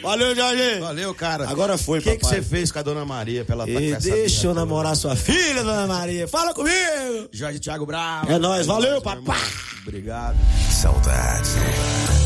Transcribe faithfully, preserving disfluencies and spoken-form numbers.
Valeu, Jorge. Valeu, cara. Agora foi, papai. O que você fez com a dona Maria pra ela estar com essa deixa eu namorar sua filha, dona Maria. Fala comigo. Jorge Thiago Bravo. É nóis. Valeu, papai. Obrigado. Saudades.